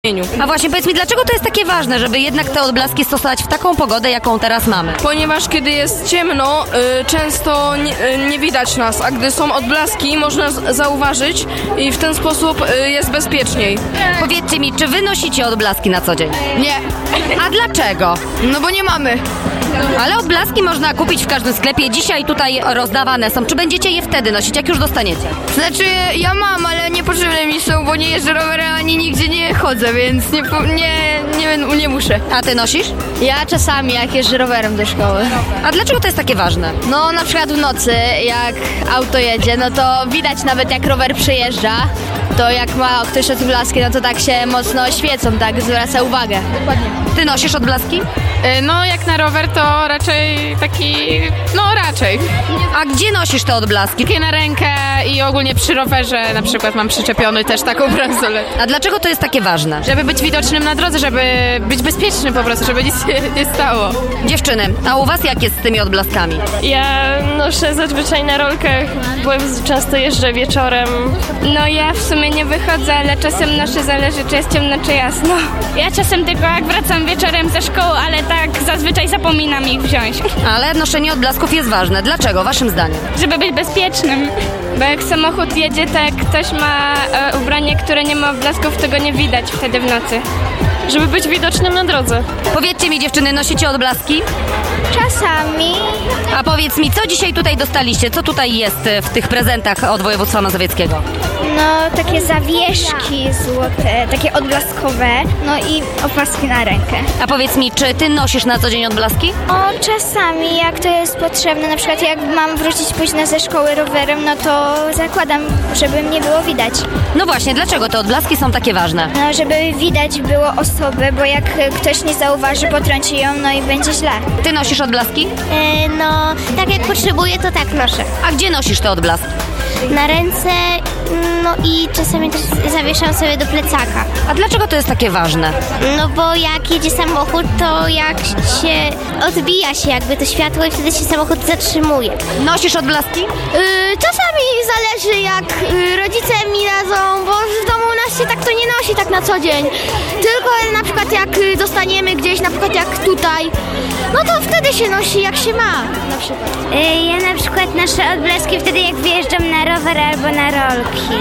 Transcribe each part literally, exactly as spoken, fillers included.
A właśnie, powiedz mi, dlaczego to jest takie ważne, żeby jednak te odblaski stosować w taką pogodę, jaką teraz mamy? Ponieważ kiedy jest ciemno, y, często nie, y, nie widać nas, a gdy są odblaski, można z- zauważyć i w ten sposób y, jest bezpieczniej. Powiedzcie mi, czy wy nosicie odblaski na co dzień? Nie, A dlaczego? no bo nie mamy. Ale odblaski można kupić w każdym sklepie, dzisiaj tutaj rozdawane są. Czy będziecie je wtedy nosić, jak już dostaniecie? Znaczy, ja mam, ale niepotrzebne mi są, bo nie jeżdżę rowerem ani nigdzie nie chodzę, więc nie, po- nie, nie, nie muszę. A ty nosisz? Ja czasami, jak jeżdżę rowerem do szkoły. A dlaczego to jest takie ważne? No, na przykład w nocy, jak auto jedzie, no to widać nawet jak rower przejeżdża, to jak ma ktoś odblaski, no to tak się mocno świecą, tak zwraca uwagę. Dokładnie. Ty nosisz odblaski? No jak na rower to raczej taki, no raczej. A gdzie nosisz te odblaski? Takie na rękę i ogólnie przy rowerze na przykład mam przyczepiony też taką bransoletę. A dlaczego to jest takie ważne? Żeby być widocznym na drodze, żeby być bezpiecznym po prostu, żeby nic się nie stało. Dziewczyny, a u was jak jest z tymi odblaskami? Ja noszę zazwyczaj na rolkach, bo często jeżdżę wieczorem. No ja w sumie nie wychodzę, ale czasem noszę, zależy czy jest ciemno czy jasno. Ja czasem tylko jak wracam wieczorem ze szkoły, ale tak zazwyczaj zapominam ich wziąć, Ale noszenie odblasków jest ważne. Dlaczego, waszym zdaniem? żeby być bezpiecznym. Bo jak samochód jedzie, to jak ktoś ma e, ubranie, które nie ma odblasków, to go nie widać wtedy w nocy. Żeby być widocznym na drodze. Powiedzcie mi, dziewczyny, nosicie odblaski? Czasami. A powiedz mi, co dzisiaj tutaj dostaliście? Co tutaj jest e, w tych prezentach od województwa mazowieckiego? No, takie zawieszki złote, takie odblaskowe, no i opaski na rękę. A powiedz mi, czy ty nosisz na co dzień odblaski? O, czasami, jak to jest potrzebne, na przykład jak mam wrócić późno ze szkoły rowerem, no to zakładam, żeby mnie było widać. No właśnie, dlaczego te odblaski są takie ważne? No, żeby widać było osobę, bo jak ktoś nie zauważy, potrąci ją, no i będzie źle. Ty nosisz odblaski? no, tak jak potrzebuję, to tak noszę. A gdzie nosisz te odblaski? Na ręce, no i czasami też zawieszam sobie do plecaka. A dlaczego to jest takie ważne? No bo jak jedzie samochód, to jak się odbija się jakby to światło i wtedy się samochód zatrzymuje. Nosisz odblaski? Yy, czasami zależy jak yy, rodzice mi dadzą, bo w domu u nas się tak to nie nosi tak na co dzień. Tylko na przykład jak yy, dostaniemy gdzieś, na przykład jak tutaj, no to wtedy się nosi jak się ma na przykład. Yy, ja na przykład noszę odblaski wtedy jak wyjeżdżam na rower albo na rolki.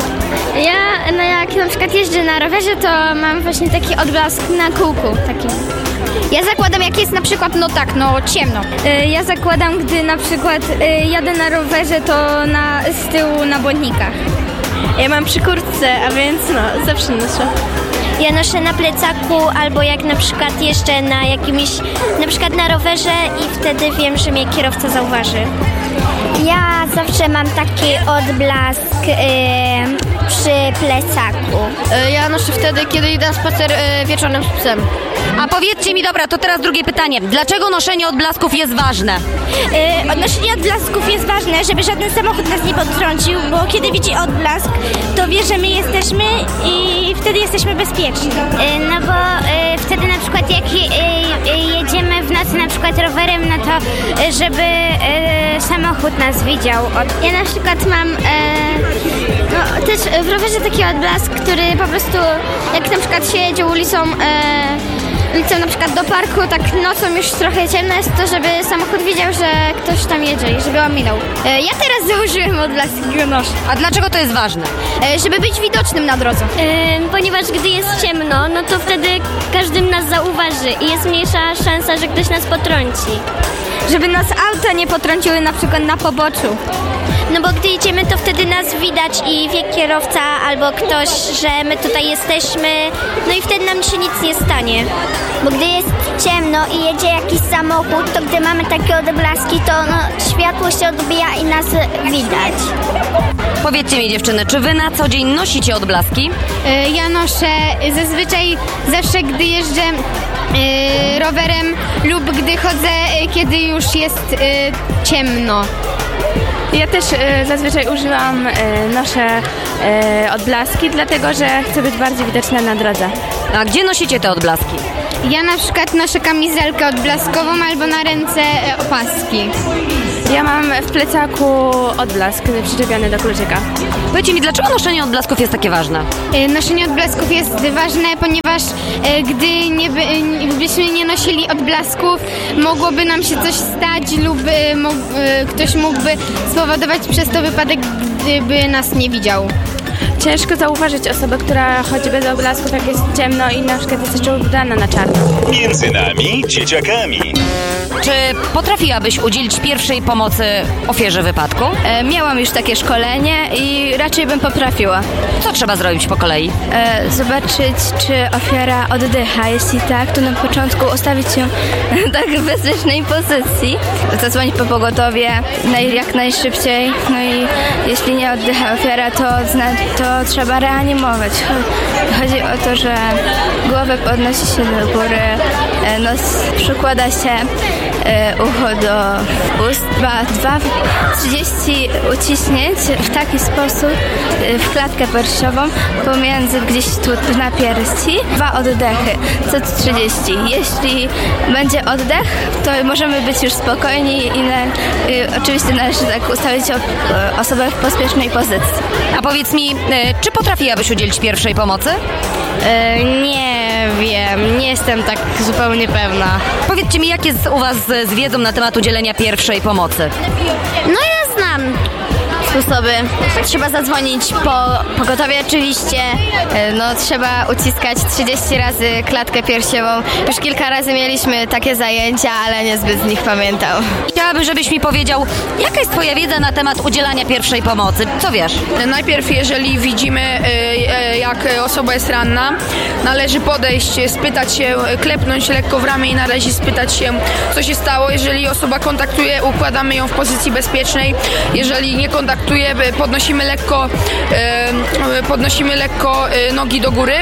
Ja no jak na przykład jeżdżę na rowerze, to mam właśnie taki odblask na kółku takim. Ja zakładam, jak jest na przykład, no tak, no ciemno. Ja zakładam, gdy na przykład jadę na rowerze, to na, z tyłu na błędnikach. Ja mam przy kurtce, a więc no, zawsze noszę. Ja noszę na plecaku, albo jak na przykład jeszcze na jakimś, na przykład na rowerze i wtedy wiem, że mnie kierowca zauważy. Ja zawsze mam taki odblask yy, przy plecaku. Ja noszę wtedy, kiedy idę na spacer e, wieczorem z psem. A powiedzcie mi, dobra, to teraz drugie pytanie. Dlaczego noszenie odblasków jest ważne? Yy, noszenie odblasków jest ważne, żeby żaden samochód nas nie potrącił, bo kiedy widzi odblask, to wie, że my jesteśmy i wtedy jesteśmy bezpieczni. Yy, no bo yy, wtedy na przykład jak je, yy, jedziemy w nocy na przykład rowerem, no to yy, żeby yy, samochód nas widział. Ja na przykład mam yy, no, też w rowerze taki odblask, który po prostu jak na przykład się jedzie ulicą yy, ulicą na przykład do parku, tak nocą już trochę ciemno jest to, żeby samochód widział, że ktoś tam jedzie i żeby ominął. E, ja teraz założyłem odblask i go noszę. A dlaczego to jest ważne? E, żeby być widocznym na drodze. E, ponieważ gdy jest ciemno, no to wtedy każdy nas zauważy i jest mniejsza szansa, że ktoś nas potrąci. Żeby nas auta nie potrąciły na przykład na poboczu. No bo gdy idziemy, to wtedy nas widać i wie kierowca albo ktoś, że my tutaj jesteśmy, no i wtedy nam się nic nie stanie. Bo gdy jest ciemno i jedzie jakiś samochód, to gdy mamy takie odblaski, to no, światło się odbija i nas widać. Powiedzcie mi, dziewczyny, czy wy na co dzień nosicie odblaski? Ja noszę zazwyczaj zawsze, gdy jeżdżę rowerem lub gdy chodzę, kiedy już jest ciemno. Ja też e, zazwyczaj używam, e, noszę e, odblaski, dlatego że chcę być bardziej widoczna na drodze. A gdzie nosicie te odblaski? Ja na przykład noszę kamizelkę odblaskową albo na ręce e, opaski. Ja mam w plecaku odblask przyczepiony do kluczyka. Powiedzcie mi, dlaczego noszenie odblasków jest takie ważne? E, Noszenie odblasków jest ważne, ponieważ e, gdy nie by, e, byśmy nie nosili odblasków, mogłoby nam się coś stać lub e, mógł, e, ktoś mógłby spowodować przez to wypadek, gdyby nas nie widział. Ciężko zauważyć osobę, która chodzi bez odblasków, jak jest ciemno i na przykład jest jeszcze ubrana na czarno. Między nami, dzieciakami. Czy potrafiłabyś udzielić pierwszej pomocy ofierze wypadku? E, miałam już takie szkolenie i raczej bym potrafiła. Co trzeba zrobić po kolei? E, zobaczyć, czy ofiara oddycha. Jeśli tak, to na początku ustawić się tak w bezpiecznej pozycji. Zadzwonić po pogotowie naj, jak najszybciej. No i jeśli nie oddycha ofiara, to, zna, to trzeba reanimować. Chodzi o to, że głowę podnosi się do góry, e, nos przykłada się e, ucho do ust, dwa, dwa, trzydzieści uciśnięć w taki sposób e, w klatkę piersiową pomiędzy gdzieś tu na piersi, dwa oddechy co trzydzieści. Jeśli będzie oddech, to możemy być już spokojni i na, y, oczywiście należy tak ustawić o, o, osobę w bezpiecznej pozycji. A powiedz mi, e, czy potrafiłabyś udzielić pierwszej pomocy? E, nie wiem, nie jestem tak zupełnie pewna. Powiedzcie mi, jak jest u was z, z wiedzą na temat udzielenia pierwszej pomocy? No ja znam sposoby. Trzeba zadzwonić po pogotowie oczywiście. No trzeba uciskać trzydzieści razy klatkę piersiową. Już kilka razy mieliśmy takie zajęcia, ale niezbyt z nich pamiętam. Chciałabym, żebyś mi powiedział, jaka jest twoja wiedza na temat udzielania pierwszej pomocy? Co wiesz? Najpierw, jeżeli widzimy, jak osoba jest ranna, należy podejść, spytać się, klepnąć lekko w ramię i należy spytać się, co się stało. Jeżeli osoba kontaktuje, układamy ją w pozycji bezpiecznej. Jeżeli nie kontaktuje, podnosimy lekko, podnosimy lekko nogi do góry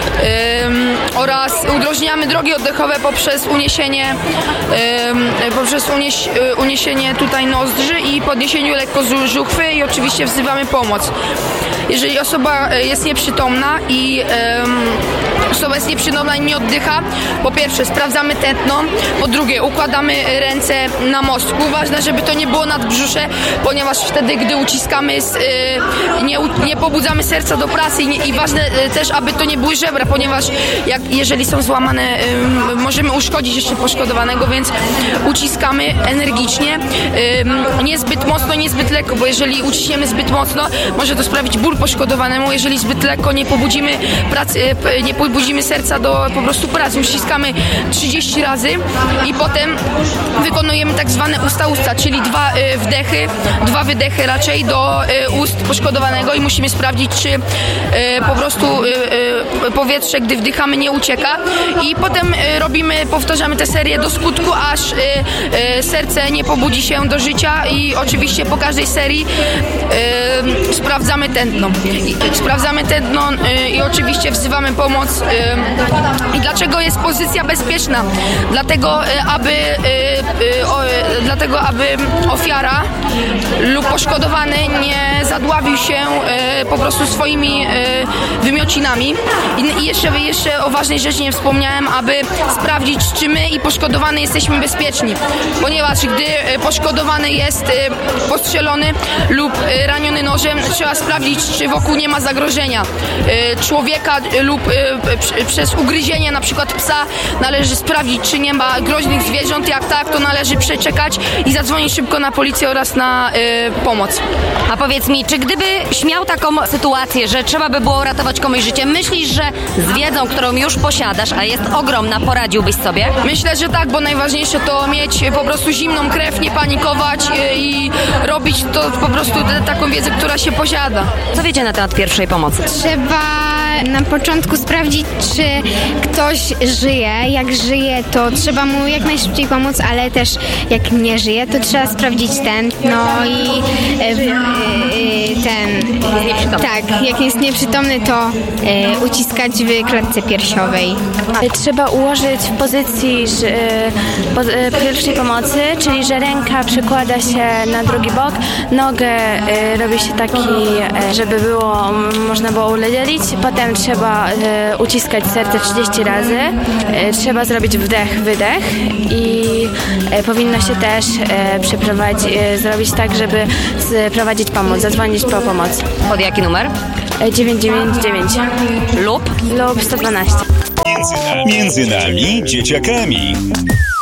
oraz udrożniamy drogi oddechowe poprzez uniesienie, poprzez unieś, uniesienie tutaj nozdrzy i podniesieniu lekko żuchwy i oczywiście wzywamy pomoc. Jeżeli osoba jest nieprzytomna i um, osoba jest nieprzytomna i nie oddycha, po pierwsze sprawdzamy tętno, po drugie układamy ręce na mostku. Ważne, żeby to nie było nad brzusze, ponieważ wtedy, gdy uciskamy, z, y, nie, nie pobudzamy serca do pracy i, nie, i ważne y, też, aby to nie były żebra, ponieważ jak, jeżeli są złamane, y, możemy uszkodzić jeszcze poszkodowanego, więc uciskamy energicznie, y, niezbyt mocno, niezbyt lekko, bo jeżeli uciśniemy zbyt mocno, może to sprawić ból poszkodowanemu. Jeżeli zbyt lekko nie pobudzimy pracy, nie pobudzimy serca do po prostu pracy, uściskamy trzydzieści razy i potem wykonujemy tak zwane usta-usta, czyli dwa y, wdechy, dwa wydechy raczej do y, ust poszkodowanego i musimy sprawdzić, czy y, po prostu y, y, powietrze, gdy wdychamy, nie ucieka i potem y, robimy, powtarzamy tę serię do skutku, aż y, y, serce nie pobudzi się do życia i oczywiście po każdej serii y, sprawdzamy tętno. I, sprawdzamy tętno y, i oczywiście wzywamy pomoc. Y, I dlaczego jest pozycja bezpieczna? Dlatego, y, aby, y, y, o, y, dlatego, aby ofiara lub poszkodowany nie zadławił się y, po prostu swoimi y, wymiocinami. I, i jeszcze, jeszcze o ważnej rzeczy nie wspomniałem, aby sprawdzić, czy my i poszkodowany jesteśmy bezpieczni. Ponieważ gdy y, poszkodowany jest y, postrzelony lub y, raniony nożem, trzeba sprawdzić, czy wokół nie ma zagrożenia y, człowieka y, lub y, y, przez ugryzienie na przykład psa należy sprawdzić, czy nie ma groźnych zwierząt. Jak tak, to należy przeczekać i zadzwonić szybko na policję oraz na y, pomoc. A powiedz mi, czy gdybyś miał taką sytuację, że trzeba by było uratować komuś życie, myślisz, że z wiedzą, którą już posiadasz, a jest ogromna, poradziłbyś sobie? Myślę, że tak, bo najważniejsze to mieć po prostu zimną krew, nie panikować y, i robić to po prostu taką wiedzę, która się posiada. Co wiecie na temat pierwszej pomocy? Trzeba na początku sprawdzić, czy ktoś żyje. Jak żyje, to trzeba mu jak najszybciej pomóc, ale też jak nie żyje, to trzeba sprawdzić tętno i e, e, ten... Tak, jak jest nieprzytomny, to e, uciskać w klatce piersiowej. Trzeba ułożyć w pozycji że, po, pierwszej pomocy, czyli że ręka przykłada się na drugi bok, nogę e, robi się taki, e, żeby było, można było udzielić, potem Potem trzeba e, uciskać serce trzydzieści razy, e, trzeba zrobić wdech, wydech i e, powinno się też e, przeprowadzić, e, zrobić tak, żeby sprowadzić pomoc, zadzwonić po pomoc. Pod jaki numer? E, dziewięć dziewięć dziewięć Lub? lub sto dwanaście. Między nami, między nami dzieciakami.